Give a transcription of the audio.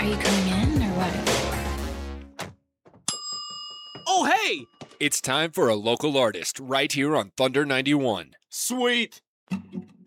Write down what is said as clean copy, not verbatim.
you coming in or what? Oh, hey! It's time for a local artist right here on Thunder 91. Sweet!